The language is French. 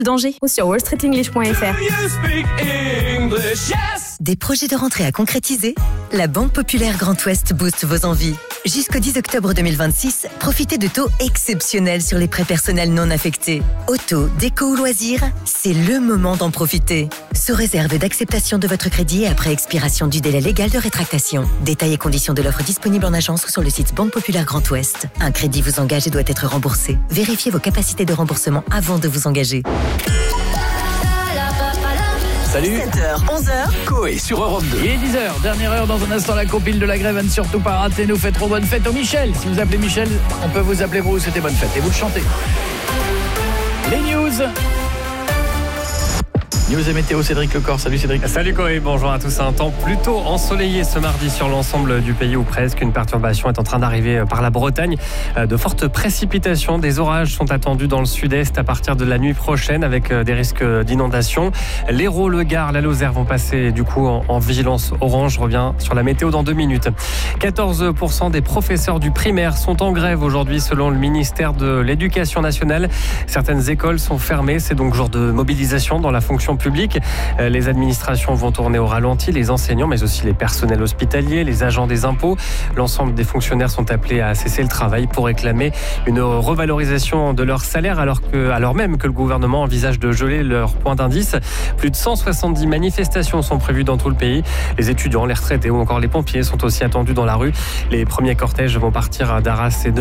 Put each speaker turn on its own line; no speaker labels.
Danger ou sur wallstreetenglish.fr.
Des projets de rentrée à concrétiser? La Banque Populaire Grand Ouest booste vos envies. Jusqu'au 10 octobre 2026, profitez de taux exceptionnels sur les prêts personnels non affectés. Auto, déco ou loisirs, c'est le moment d'en profiter. Sous réserve d'acceptation de votre crédit et après expiration du délai légal de rétractation. Détails et conditions de l'offre disponible en agence ou sur le site Banque Populaire Grand Ouest. Un crédit vous engage et doit être remboursé. Vérifiez vos capacités de remboursement avant de vous engager.
Salut.
7h, 11h.
Coé sur Europe 2.
Il est 10h, dernière heure dans un instant, la compile de la grève, à ne surtout pas rater. Nous fêterons bonne fête au Michel. Si vous appelez Michel, on peut vous appeler vous, c'était bonne fête. Et vous le chantez. Les news. News et météo, Cédric Lecor. Salut Cédric.
Salut Coé, bonjour à tous. Un temps plutôt ensoleillé ce mardi sur l'ensemble du pays ou presque. Une perturbation est en train d'arriver par la Bretagne. De fortes précipitations, des orages sont attendus dans le sud-est à partir de la nuit prochaine avec des risques d'inondation. L'Hérault, le Gard, la Lozère vont passer du coup en vigilance orange. Je reviens sur la météo dans 2 minutes. 14% des professeurs du primaire sont en grève aujourd'hui selon le ministère de l'Éducation nationale. Certaines écoles sont fermées. C'est donc jour de mobilisation dans la fonction public. Les administrations vont tourner au ralenti, les enseignants, mais aussi les personnels hospitaliers, les agents des impôts. L'ensemble des fonctionnaires sont appelés à cesser le travail pour réclamer une revalorisation de leur salaire alors même que le gouvernement envisage de geler leur point d'indice. Plus de 170 manifestations sont prévues dans tout le pays. Les étudiants, les retraités ou encore les pompiers sont aussi attendus dans la rue. Les premiers cortèges vont partir d'Arras et de